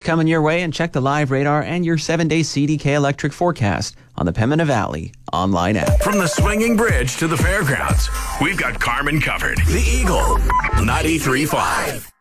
coming your way, and check the live radar and your 7-day CDK electric forecast on the Pembina Valley online app. From the swinging bridge to the fairgrounds, we've got Carmen covered. The Eagle, 93.5.